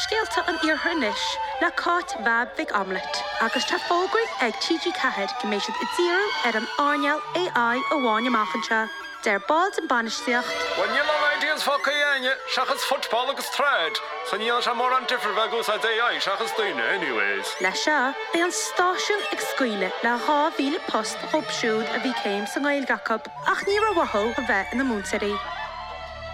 Scéalta an iarthurnis le cáit bhab bhig amlet. Agus tá fógraigh ag TG Cahead goméisiad i ddíru an árneal AI a bháin amachanta. Der bald an banisteocht. When you long ideas for Kayanya, Shachas football agus thread. So you know more on different vagus at AI, Shachas doing anyways. Le seo, bé an stáisiún ag scuile le 2,000 post hopsúd a bhí céim sa Gael Gacob ach ní ra waho a bheith in na múnsaí.